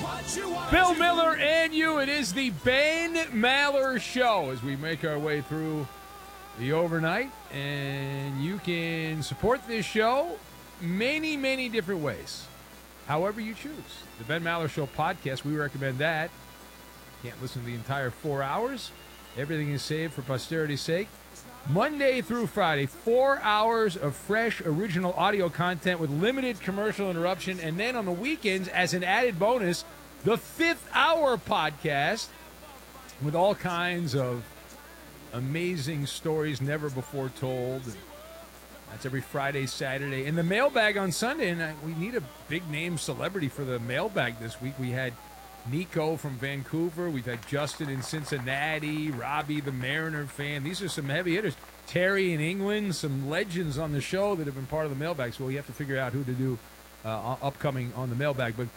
Bill Miller and you. It is the Ben Maller Show as we make our way through the overnight. And you can support this show many, many different ways. However you choose. The Ben Maller Show podcast, we recommend that. Can't listen to the entire 4 hours. Everything is saved for posterity's sake. Monday through Friday, 4 hours of fresh, original audio content with limited commercial interruption. And then on the weekends, as an added bonus, the 5th Hour podcast with all kinds of amazing stories never before told. That's every Friday, Saturday. And the mailbag on Sunday. And we need a big-name celebrity for the mailbag this week. We had Nico from Vancouver. We've had Justin in Cincinnati, Robbie, the Mariner fan. These are some heavy hitters. Terry in England, some legends on the show that have been part of the mailbag. So we have to figure out who to do upcoming on the mailbag. But